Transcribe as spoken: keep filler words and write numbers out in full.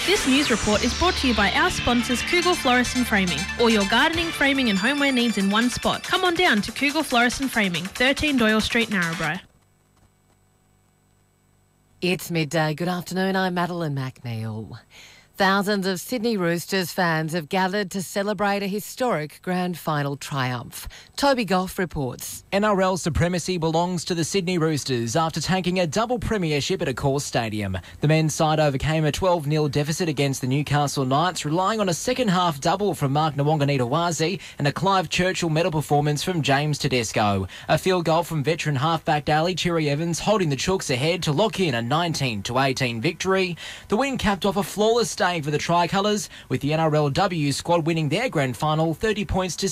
This news report is brought to you by our sponsors Kugel Florist and Framing. All your gardening, framing and homeware needs in one spot. Come on down to Kugel Florist and Framing, thirteen Doyle Street, Narrabri. It's midday. Good afternoon. I'm Madeline McNeil. Thousands of Sydney Roosters fans have gathered to celebrate a historic grand final triumph. Toby Goff reports. N R L supremacy belongs to the Sydney Roosters after taking a double premiership at Accor Stadium. The men's side overcame a twelve nil deficit against the Newcastle Knights, relying on a second-half double from Mark Nawonganitawazi and a Clive Churchill medal performance from James Tedesco. A field goal from veteran halfback Ali Cherry Evans holding the Chooks ahead to lock in a nineteen to eighteen victory. The win capped off a flawless day for the Tricolours, with the N R L W squad winning their grand final thirty points to